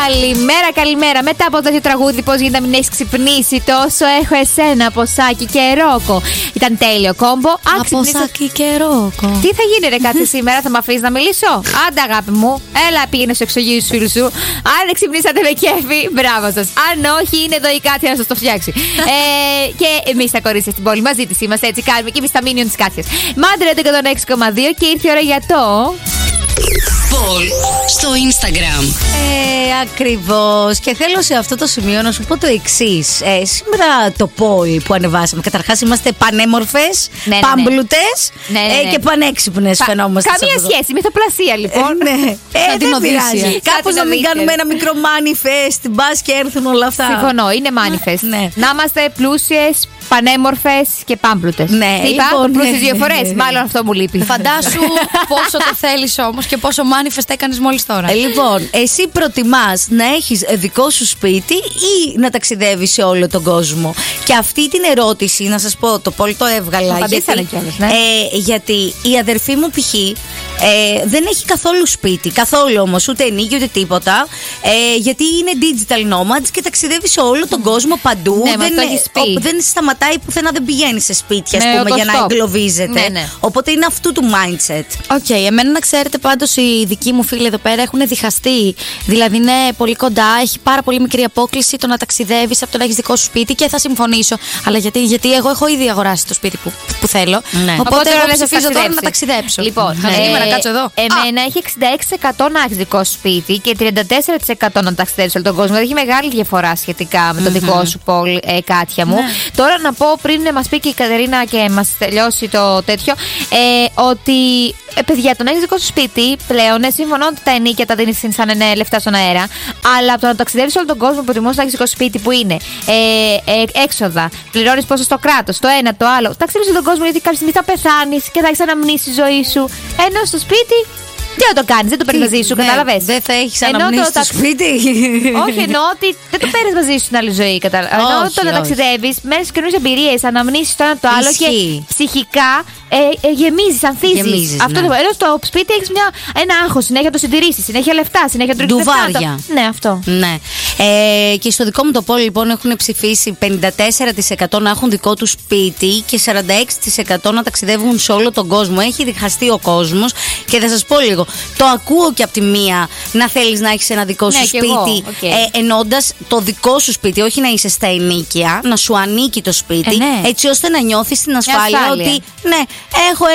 Καλημέρα. Μετά από τέτοιο τραγούδι, πώς γίνεται να μην έχεις ξυπνήσει τόσο? Έχω εσένα από Σάκη και Ρόκο. Ήταν τέλειο κόμπο. Από Σάκη και Ρόκο. Τι θα γίνει, ρε Κάτσε, σήμερα θα με αφήσεις να μιλήσω? Άντε, αγάπη μου, έλα πήγαινε στο εξωγείο σου φίλου σου. Αν δεν ξυπνήσατε με κέφι, μπράβο σας. Αν όχι, είναι εδώ η Κάτια να σας το φτιάξει. Και εμείς τα κορίτσια στην πόλη μαζί της είμαστε, έτσι κάνουμε και εμείς τα μίνιον της Κάτιας. Μάντρε 106,2 και ήρθε η ώρα για το. Πολ στο Instagram. Ακριβώς. Και θέλω σε αυτό το σημείο να σου πω το εξής. Σήμερα το poll που ανεβάσαμε. Καταρχάς είμαστε πανέμορφες, πάμπλουτες και πανέξυπνες φαινόμαστε. Καμία σχέση, μυθοπλασία λοιπόν. Να την οδύσσια. Κάπως να μην κάνουμε ένα μικρό manifest. Μπας και έρθουν όλα αυτά. Συμφωνώ, είναι manifest. Να είμαστε πλούσιες, πανέμορφες και πάμπλουτες. Ναι, είπα πλούσιες 2 φορές. Μάλλον αυτό μου λείπει. Φαντάσου πόσο το θέλεις όμως και πόσο manifest έκανες μόλις τώρα. Λοιπόν, εσύ προτιμάς να έχεις δικό σου σπίτι ή να ταξιδεύεις σε όλο τον κόσμο? Και αυτή την ερώτηση, να σας πω, το Πολ το έβγαλα. Γιατί η αδερφή μου π.χ. δεν έχει καθόλου σπίτι. Καθόλου όμως, ούτε ενίκη ούτε τίποτα. Γιατί είναι digital nomads και ταξιδεύει σε όλο τον κόσμο παντού. Δεν σταματάει πουθενά, δεν πηγαίνει σε σπίτια, ας πούμε, για να εγκλωβίζεται. Οπότε είναι αυτού του mindset. Οκ, εμένα να ξέρετε πάντως οι δικοί μου φίλοι εδώ πέρα έχουν διχαστεί. Δηλαδή είναι πολύ κοντά, έχει πάρα πολύ μικρή απόκληση το να ταξιδεύεις από το να έχεις δικό σου σπίτι και θα συμφωνήσω. Αλλά γιατί εγώ έχω ήδη αγοράσει το σπίτι που θέλω. Οπότε εγώ ψηφίζω τώρα να ταξιδέψω. Λοιπόν, να κάτσω εδώ. Εμένα έχει 66% να έχει δικό σου σπίτι και 34% να ταξιδέψει όλο τον κόσμο. Δηλαδή έχει μεγάλη διαφορά σχετικά με το δικό σου Πολ, Κάτια μου. Τώρα να πω πριν μας πει και η Κατερίνα και μας τελειώσει το τέτοιο, ότι παιδιά, το να έχει δικό σου σπίτι πλέον, συμφωνώ ότι τα ενίκια τα δίνει σαν λεφτά στον αέρα, αλλά από το να ταξιδεύει όλο τον κόσμο, προτιμώ να έχει δικό σου σπίτι που είναι έξοδα, πληρώνει πόσο στο κράτος, το ένα, το άλλο. Ταξιδεύει όλο τον κόσμο γιατί κάποια στιγμή θα πεθάνει και θα έχει αναμνήσει τη ζωή σου. Ενώ στο σπίτι. Τι να το κάνεις, δεν το παίρνεις μαζί σου, κατάλαβες. Δεν θα έχεις αναμνήσεις στο σπίτι. Όχι, εννοώ ότι δεν το παίρνεις μαζί σου στην άλλη ζωή. Εννοώ ότι το να ταξιδεύεις μέσα σε καινούριες εμπειρίες, αναμνήσεις το ένα το άλλο και ψυχικά γεμίζεις, ανθίζεις. Αυτό το ενώ στο σπίτι έχεις ένα άγχος, συνέχεια το συντηρήσεις, συνέχεια λεφτά, συνέχεια το ρίχνεις. Ντουβάρια. Ναι, αυτό. Ναι. Και στο δικό μου το Πολ λοιπόν έχουν ψηφίσει 54% να έχουν δικό του σπίτι και 46% να ταξιδεύουν σε όλο τον κόσμο. Έχει διχαστεί ο κόσμος και θα σας πω λίγο. Το ακούω και από τη μία να θέλεις να έχεις ένα δικό σου σπίτι, εννοώντας το δικό σου σπίτι, όχι να είσαι στα ενίκια, να σου ανήκει το σπίτι, έτσι ώστε να νιώθεις την ασφάλεια ότι έχω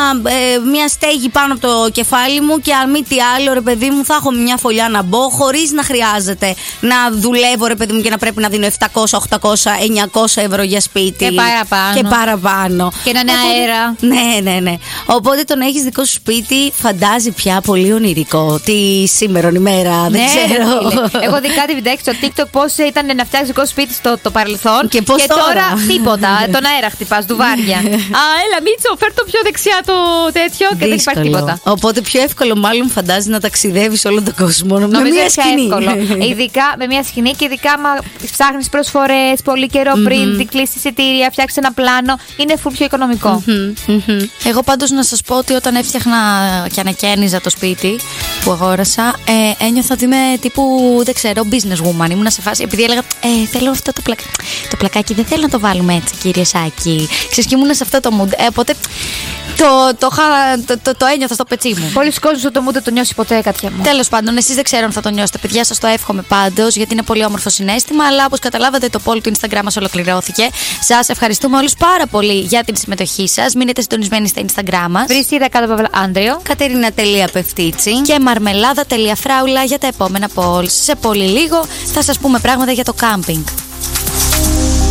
μια στέγη πάνω από το κεφάλι μου και αν μη τι άλλο, ρε παιδί μου, θα έχω μια φωλιά να μπω χωρίς να χρειάζεται να δουλεύω, ρε παιδί μου, και να πρέπει να δίνω 700, 800, 900 ευρώ για σπίτι. Και παραπάνω. Και να είναι αέρα. Ναι. Οπότε το να έχεις δικό σου σπίτι φαντάζει πια πολύ ονειρικό. Τι σήμερα ημέρα, δεν ξέρω. Έχω δει κάτι βιντεάκι στο TikTok πώς ήταν να φτιάξει δικό σπίτι στο παρελθόν. Και τώρα τίποτα. Τον αέρα χτυπάς, ντουβάρια. Έλα Μίτσο, φέρ το πιο δεξιά το τέτοιο και δεν υπάρχει τίποτα. Οπότε πιο εύκολο μάλλον φαντάζει να ταξιδεύεις όλο τον κόσμο. Με μια σκηνή. Ειδικά με μια σκηνή και ειδικά άμα ψάχνεις προσφορές πολύ καιρό πριν την κλείσει εισιτήρια, φτιάξεις ένα πλάνο, είναι full πιο οικονομικό. Εγώ πάντως να σας πω ότι όταν έφτιαχνα και ανακαίνιζα το σπίτι που αγόρασα, ένιωθα ότι είμαι τύπου, δεν ξέρω, business woman. Ήμουνα σε φάση, επειδή έλεγα θέλω αυτό το πλακάκι, δεν θέλω να το βάλουμε έτσι, κύριε Σάκη. Ξέρεις, και ήμουνα σε αυτό το mood. Οπότε το ένιωθα στο πετσί μου. Πολλοί κόσμοι το mood δεν το νιώσει ποτέ, Κάτια μου. Τέλος πάντων, εσείς δεν ξέρω αν θα το νιώσετε, παιδιά, σας το εύχομαι πάντως, γιατί είναι πολύ όμορφο συναίσθημα. Αλλά όπως καταλάβατε, το poll του Instagram μας ολοκληρώθηκε. Σας ευχαριστούμε όλους πάρα πολύ για την συμμετοχή σας. Μείνετε συντονισμένοι στα Instagram μας. Βρίσκεται κάτω από Άντριο. Κατερίνα.Πεφτίτσι και Μαρμελάδα.Φράουλα για τα επόμενα polls. Σε πολύ λίγο θα σας πούμε πράγματα για το κάμπινγκ.